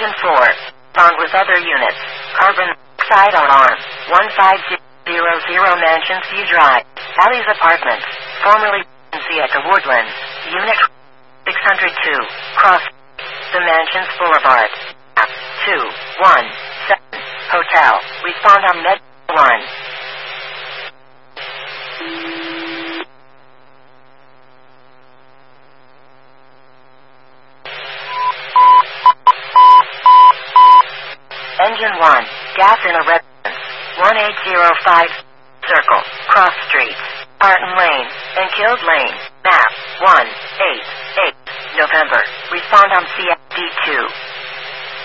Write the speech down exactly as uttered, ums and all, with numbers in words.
Engine four. Found with other units. Carbon monoxide alarm. one five zero zero Mansion C Drive. Alley's Apartments. Formerly at the Woodlands. Unit six hundred two. Cross the Mansions Boulevard. two one seven. Hotel. Respond on Med one. Engine one. Gas in a residence. one eight zero five. Circle. Cross Street. Barton Lane. Enfield Lane. Map. one eight eight. November. Respond on C F D two.